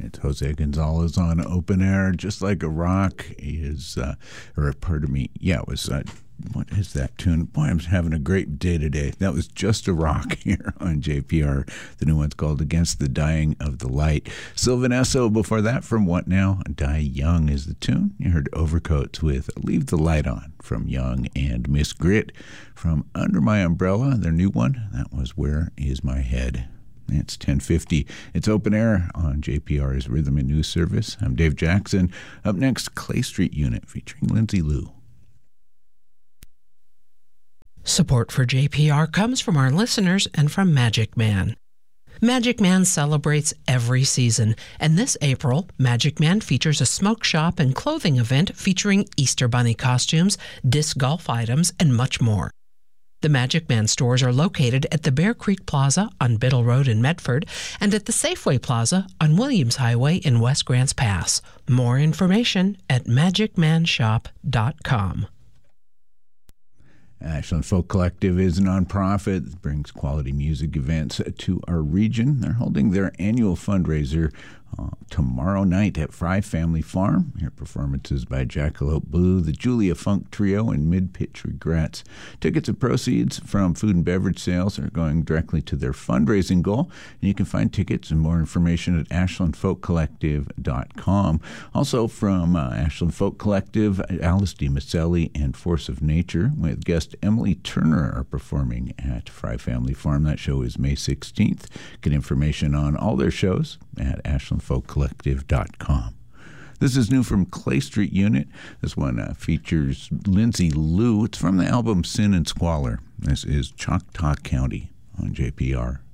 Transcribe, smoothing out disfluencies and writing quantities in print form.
It's Jose Gonzalez on Open Air. Just Like a Rock is, it was, what is that tune? Boy, I'm having a great day today. That was Just a Rock here on JPR. The new one's called Against the Dying of the Light. Sylvan Esso before that from What Now? Die Young is the tune. You heard Overcoats with Leave the Light On from Young, and Miss Grit from Under My Umbrella, their new one. That was Where Is My Head? It's 10:50. It's Open Air on JPR's Rhythm and News Service. I'm Dave Jackson. Up next, Clay Street Unit featuring Lindsay Lou. Support for JPR comes from our listeners and from Magic Man. Magic Man celebrates every season, and this April, Magic Man features a smoke shop and clothing event featuring Easter Bunny costumes, disc golf items, and much more. The Magic Man stores are located at the Bear Creek Plaza on Biddle Road in Medford and at the Safeway Plaza on Williams Highway in West Grants Pass. More information at magicmanshop.com. Ashland Folk Collective is a nonprofit that brings quality music events to our region. They're holding their annual fundraiser tomorrow night at Fry Family Farm. Here performances by Jackalope Blue, the Julia Funk Trio, and Mid-Pitch Regrets. Tickets and proceeds from food and beverage sales are going directly to their fundraising goal, and you can find tickets and more information at ashlandfolkcollective.com. Also from Ashland Folk Collective, Alice DiMaselli and Force of Nature with guest Emily Turner are performing at Fry Family Farm. That show is May 16th. Get information on all their shows at ashlandfolkcollective.com. This is new from Clay Street Unit. This one features Lindsay Lou. It's from the album Sin and Squalor. This is Choctaw County on JPR.